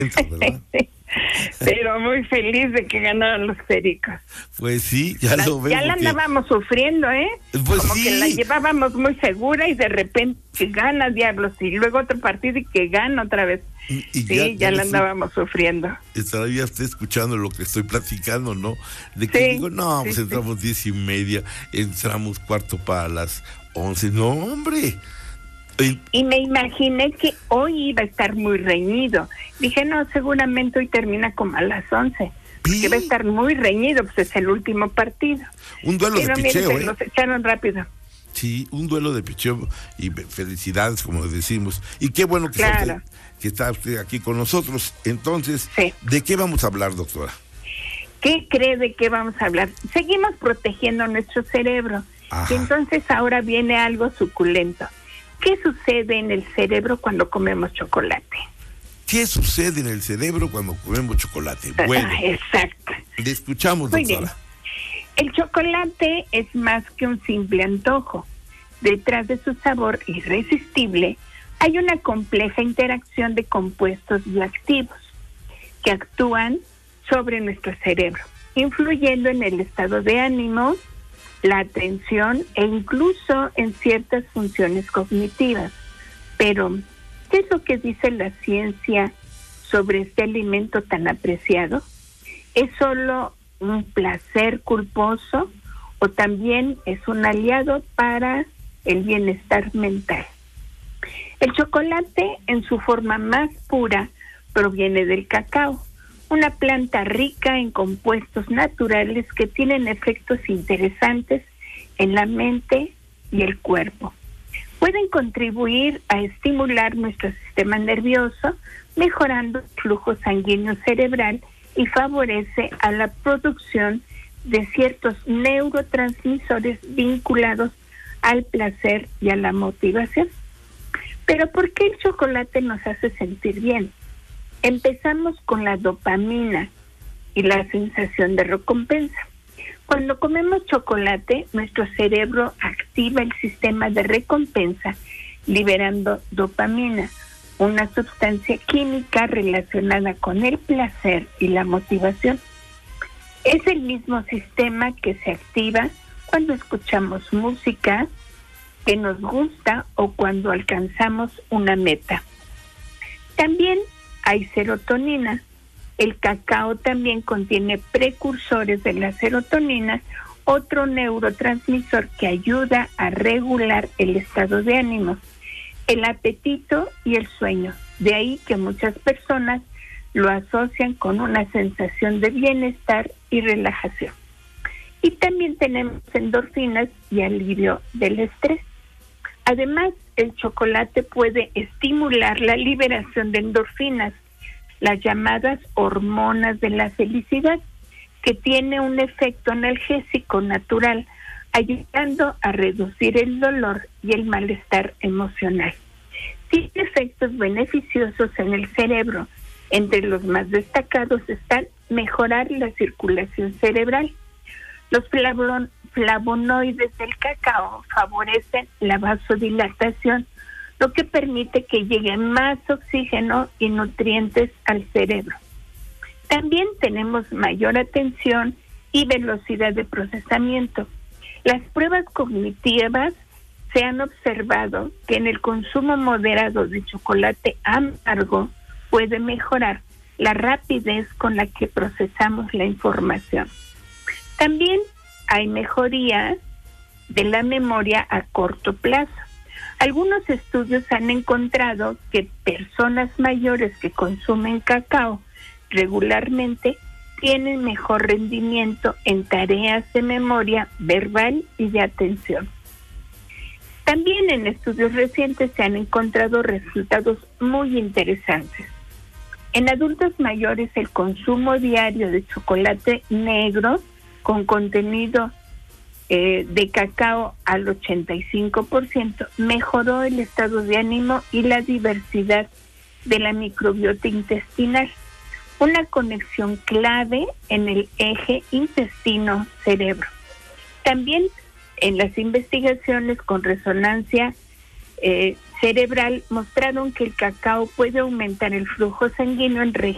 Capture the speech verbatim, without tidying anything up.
¿verdad? Pero muy feliz de que ganaron los Pericos. Pues sí, ya la, lo veo. Ya la andábamos que... sufriendo, ¿eh? Pues Como sí. que la llevábamos muy segura y de repente que gana Diablos y luego otro partido y que gana otra vez. Y, y sí, ya, ya, ya la andábamos estoy, sufriendo. Estaría usted escuchando lo que estoy platicando, ¿no? De que sí, digo, no, pues sí, entramos sí. diez y media, entramos cuarto para las once. No, hombre. Y me imaginé que hoy iba a estar muy reñido. Dije, no, seguramente hoy termina como a las once. Porque va a estar muy reñido, pues es el último partido. Un duelo Pero de picheo, miren, ¿eh? Los echaron rápido. Sí, un duelo de picheo y felicidades, como decimos. Y qué bueno que, claro. está, usted, que está usted aquí con nosotros. Entonces, sí. ¿de qué vamos a hablar, doctora? ¿Qué cree de qué vamos a hablar? Seguimos protegiendo nuestro cerebro. Ajá. Y entonces ahora viene algo suculento. ¿Qué sucede en el cerebro cuando comemos chocolate? ¿Qué sucede en el cerebro cuando comemos chocolate? Bueno, ah, exacto. Le escuchamos, Muy doctora. Bien. El chocolate es más que un simple antojo. Detrás de su sabor irresistible hay una compleja interacción de compuestos bioactivos que actúan sobre nuestro cerebro, influyendo en el estado de ánimo, la atención e incluso en ciertas funciones cognitivas. Pero, ¿qué es lo que dice la ciencia sobre este alimento tan apreciado? ¿Es solo un placer culposo o también es un aliado para el bienestar mental? El chocolate, en su forma más pura, proviene del cacao, una planta rica en compuestos naturales que tienen efectos interesantes en la mente y el cuerpo. Pueden contribuir a estimular nuestro sistema nervioso, mejorando el flujo sanguíneo cerebral y favorece a la producción de ciertos neurotransmisores vinculados al placer y a la motivación. Pero ¿por qué el chocolate nos hace sentir bien? Empezamos con la dopamina y la sensación de recompensa. Cuando comemos chocolate, nuestro cerebro activa el sistema de recompensa, liberando dopamina, una sustancia química relacionada con el placer y la motivación. Es el mismo sistema que se activa cuando escuchamos música que nos gusta o cuando alcanzamos una meta. También hay serotonina. El cacao también contiene precursores de la serotonina, otro neurotransmisor que ayuda a regular el estado de ánimo, el apetito y el sueño. De ahí que muchas personas lo asocian con una sensación de bienestar y relajación. Y también tenemos endorfinas y alivio del estrés. Además, el chocolate puede estimular la liberación de endorfinas, las llamadas hormonas de la felicidad, que tiene un efecto analgésico natural, ayudando a reducir el dolor y el malestar emocional. Tiene efectos beneficiosos en el cerebro. Entre los más destacados están mejorar la circulación cerebral. Los flavon- flavonoides del cacao favorecen la vasodilatación, lo que permite que llegue más oxígeno y nutrientes al cerebro. También tenemos mayor atención y velocidad de procesamiento. Las pruebas cognitivas se han observado que en el consumo moderado de chocolate amargo puede mejorar la rapidez con la que procesamos la información. También hay mejoría de la memoria a corto plazo. Algunos estudios han encontrado que personas mayores que consumen cacao regularmente tienen mejor rendimiento en tareas de memoria verbal y de atención. También en estudios recientes se han encontrado resultados muy interesantes. En adultos mayores, el consumo diario de chocolate negro con contenido eh, de cacao al ochenta y cinco por ciento mejoró el estado de ánimo y la diversidad de la microbiota intestinal, una conexión clave en el eje intestino-cerebro. También en las investigaciones con resonancia eh, cerebral mostraron que el cacao puede aumentar el flujo sanguíneo en regiones